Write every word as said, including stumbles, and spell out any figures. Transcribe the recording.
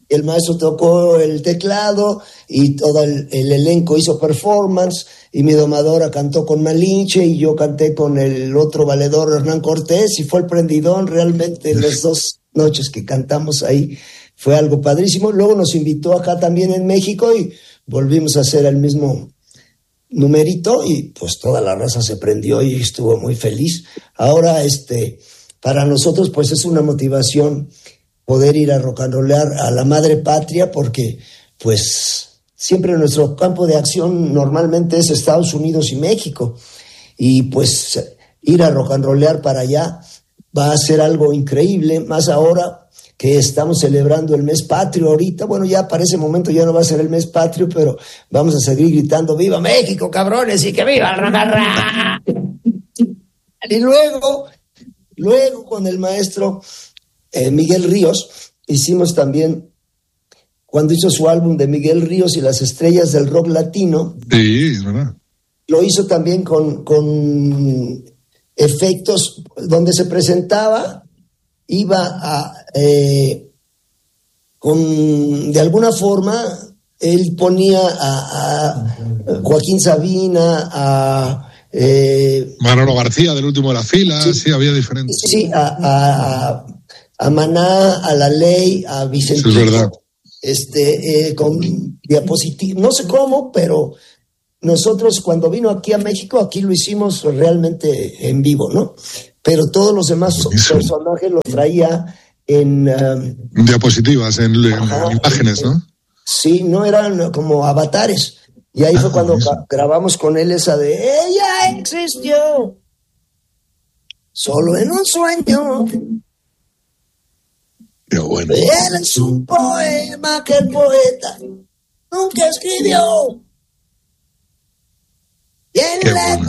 el maestro tocó el teclado y todo el, el elenco hizo performance y mi domadora cantó con Malinche y yo canté con el otro valedor Hernán Cortés y fue el prendidón. Realmente las dos noches que cantamos ahí fue algo padrísimo. Luego nos invitó acá también en México y volvimos a hacer el mismo numerito y pues toda la raza se prendió y estuvo muy feliz. Ahora este para nosotros pues es una motivación poder ir a rock and rollear a la madre patria, porque pues siempre nuestro campo de acción normalmente es Estados Unidos y México, y pues ir a rock and rollear para allá va a ser algo increíble, más ahora que estamos celebrando el mes patrio ahorita. Bueno, ya para ese momento ya no va a ser el mes patrio, pero vamos a seguir gritando ¡Viva México, cabrones! Y que viva el rock and roll. Y luego, luego con el maestro Eh, Miguel Ríos, hicimos también, cuando hizo su álbum de Miguel Ríos y las estrellas del rock latino, sí, es verdad, lo hizo también con, con efectos donde se presentaba, iba a, eh, con, de alguna forma, él ponía a, a Joaquín Sabina, a eh, Manolo García del último de la fila, sí, sí había diferentes. Sí, a, a, a Maná, a La Ley, a Vicente. Sí, es verdad. Este, eh, con diapositivas, no sé cómo, pero nosotros cuando vino aquí a México, aquí lo hicimos realmente en vivo, ¿no? Pero todos los demás Buenísimo. personajes los traía en... Um, diapositivas, en, en, ajá, en imágenes, ¿no? Sí, no eran como avatares. Y ahí ah, fue cuando ca- grabamos con él esa de ella existió solo en un sueño. Qué bueno. Él es un poema que el poeta nunca escribió. Y en Qué bueno.